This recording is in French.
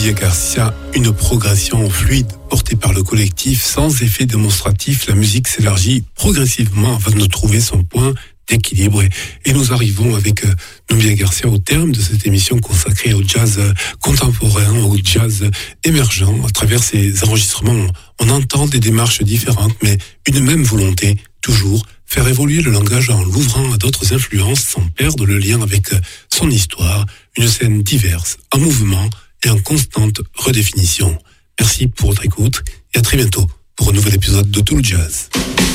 Via Garcia, une progression fluide portée par le collectif sans effet démonstratif, la musique s'élargit progressivement avant de trouver son point d'équilibre. Et nous arrivons avec Nubia Garcia au terme de cette émission consacrée au jazz contemporain, au jazz émergent. À travers ces enregistrements, on entend des démarches différentes, mais une même volonté, toujours faire évoluer le langage en l'ouvrant à d'autres influences sans perdre le lien avec son histoire. Une scène diverse, en mouvement et en constante redéfinition. Merci pour votre écoute et à très bientôt pour un nouvel épisode de Tout le Jazz.